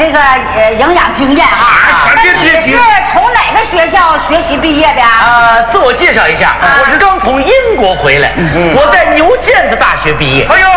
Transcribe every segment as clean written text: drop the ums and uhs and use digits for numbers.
这个营养经验啊。那你是从哪个学校学习毕业的呀？ 自我介绍一下，我是刚从英国回来，我在牛涧子大学毕业。 哎呀，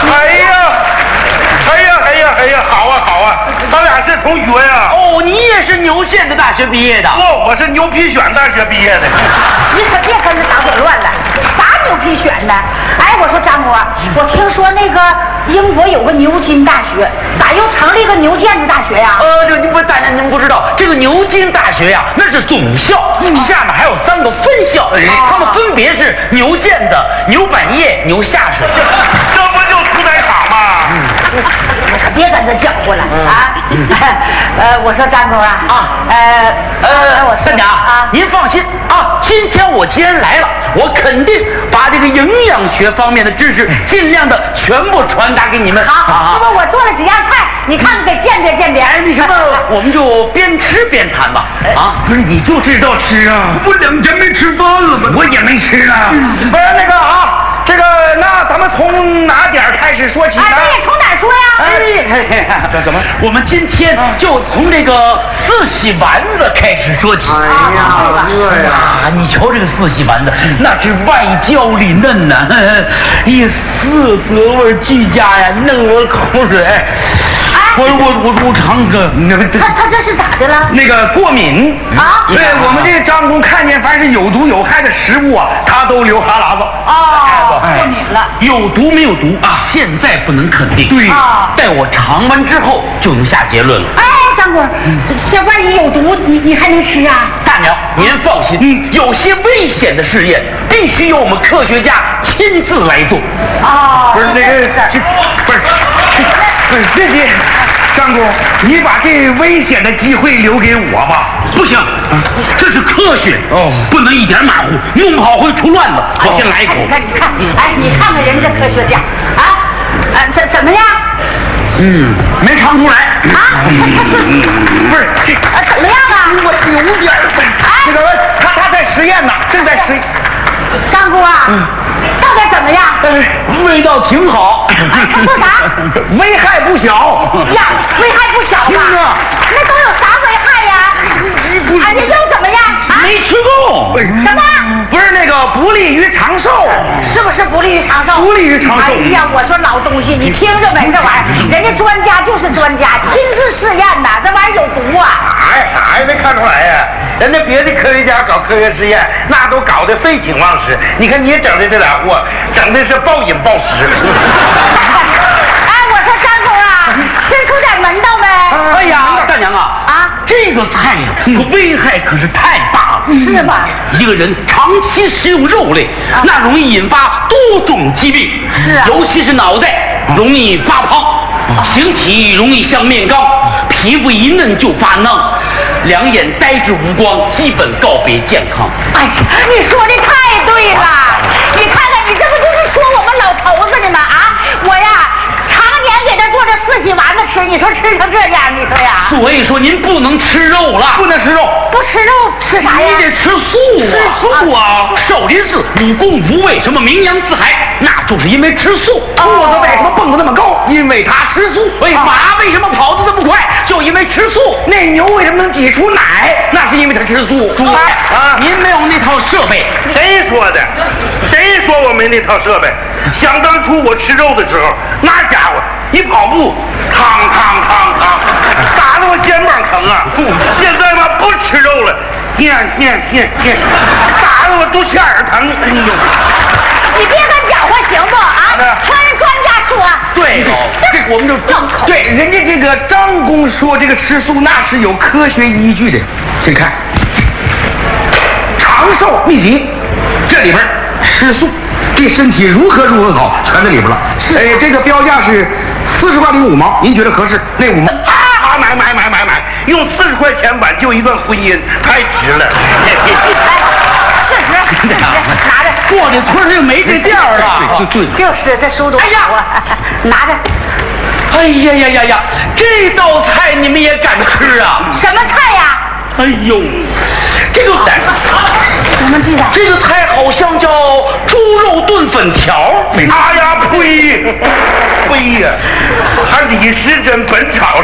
好啊，咱俩是同学呀。 哦，你也是牛涧子大学毕业的？ 哦，我是牛皮癣大学毕业的。 你可别跟着打混乱了，啥牛皮癣呢？哎，我说张国，我听说那个英国有个牛津大学，咋又成立个牛涧子大学呀？ 大家您不知道，这个牛津大学呀，那是总校，下面还有3个分校，他们分别是牛涧子、牛板叶、牛下水。 这不就屠宰场吗？ 可别跟着搅和了啊！我说张工啊， 我站长啊，您放心啊，今天我既然来了，我肯定把这个营养学方面的知识尽量的全部传达给你们。 好，这不我做了几样菜，你看给鉴别鉴别。 那什么，我们就边吃边谈吧。 不是你就知道吃啊？ 我2天没吃饭了吗？ 我也没吃啊。 不是那个啊，这个那咱们从哪点开始说起呢？ 你从哪说呀？ 这怎么？ 我们今天就从这个四喜丸子开始说起。 哎呀，这呀， 你瞧这个四喜丸子，那是外焦里嫩呐，一色泽味俱佳呀，嫩我口水。我尝尝， 他这是咋的了？ 那个过敏啊？ 对，我们这个张工看见凡是有毒有害的食物啊，他都流哈喇子。 过敏了。 有毒没有毒啊？现在不能肯定。 对， 待我尝完之后就能下结论了。 哎，张工，这万一有毒，你还能吃啊？ 大娘，您放心，有些危险的试验必须由我们科学家亲自来做。 不是那个，不是别急，张工，你把这危险的机会留给我吧。 不行，这是科学不能一点马虎，弄不好会出乱子。我先来一口。 你看看人家科学家啊，怎么样？ 没尝出来啊？ 不是这怎么样啊？ 我有点那个他在实验呢，正在实验。 张姑啊，到底怎么样？ 味道挺好。 他说啥？ 危害不小呀，危害不小吧？那都有啥危害呀？你又怎么样？ 没吃够。 什么？ 不是那个不利于长寿， 是不是不利于长寿？ 不利于长寿。 哎呀，我说老东西，你听着没？这玩意儿，人家专家就是专家，亲自试验的，这玩意儿有毒啊！ 啥也没看出来呀。人家别的科学家搞科学实验，那都搞得废寝忘食。你看你整的这俩货，整的是暴饮暴食。 我说张工啊，吃出点门道没？ 哎呀，大娘啊，这个菜呀，可危害可是太大了。 是吗？ 一个人长期食用肉类，那容易引发多种疾病。 是啊， 尤其是脑袋容易发胖，形体容易像面缸，皮肤一嫩就发囊，两眼呆滞无光，基本告别健康。 哎呀，你说的太对了！你看看，你这不就是说我们老头子的吗？我呀，常年给他做这四喜丸子吃，你说吃成这样，你说呀？ 所以说您不能吃肉了， 不能吃肉， 不吃肉吃啥呀？ 你得吃素啊！ 吃素啊！ 少林寺武功无畏，什么名扬四海，那就是因为吃素。 兔子为什么蹦得那么高？因为它吃素。 马为什么跑得这么快？就因为吃素。 那牛为什么能挤出奶？那是因为它吃素。 您没有那套设备。 谁说的？谁说我没那套设备？想当初我吃肉的时候，那家伙一跑步，嘡，打得我肩膀疼啊！现在吧不吃肉了，打得我肚脐眼疼。 你别跟搅和行不啊？听人专家说。 对我们就正口。 对，人家这个张工说这个吃素那是有科学依据的，请看《长寿秘籍》，这里边吃素对身体如何好，全在里边了。这个标价是40块05毛，您觉得合适？那5毛。 买，用40块钱挽救一段婚姻，太值了。 40，拿着。 过的村就没这调了。 对， 就是这书多。 哎呀， 拿着。 哎呀，这道菜你们也敢吃啊？ 什么菜呀？ 哎呦，这个什么鸡蛋？ 这个菜好像叫猪肉炖粉条。 哎呀呸呀！还李时珍《本草